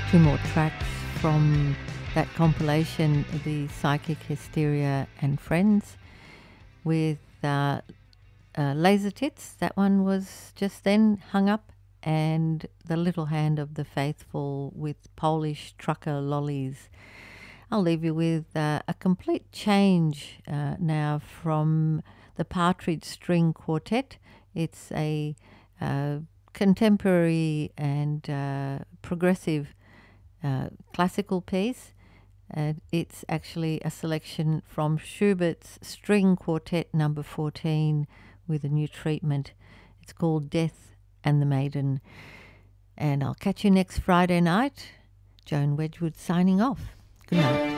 Two more tracks from that compilation, The Psychic Hysteria and Friends, with Laser Tits. That one was just then hung up, and The Little Hand of the Faithful with Polish Trucker Lollies. I'll leave you with a complete change now from the Partridge String Quartet. It's a contemporary and progressive classical piece. It's actually a selection from Schubert's String Quartet number 14 with a new treatment. It's called Death and the Maiden. And I'll catch you next Friday night. Joan Wedgwood signing off. Good night.